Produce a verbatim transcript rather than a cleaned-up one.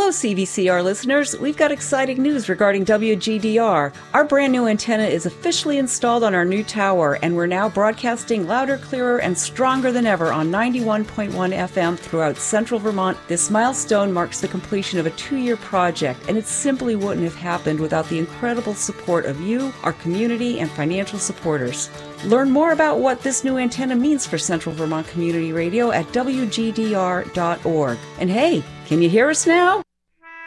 Hello, C V C R listeners. We've got exciting news regarding W G D R. Our brand new antenna is officially installed on our new tower, and we're now broadcasting louder, clearer, and stronger than ever on ninety-one point one F M throughout central Vermont. This milestone marks the completion of a two-year project, and it simply wouldn't have happened without the incredible support of you, our community, and financial supporters. Learn more about what this new antenna means for Central Vermont Community Radio at W G D R dot org. And hey, can you hear us now?